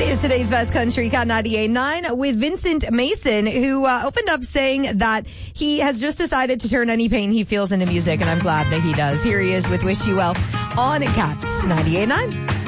is today's best country, Cat 98.9, with Vincent Mason, who opened up saying that he has just decided to turn any pain he feels into music, and I'm glad that he does. Here he is with Wish You Well on Cats 98.9.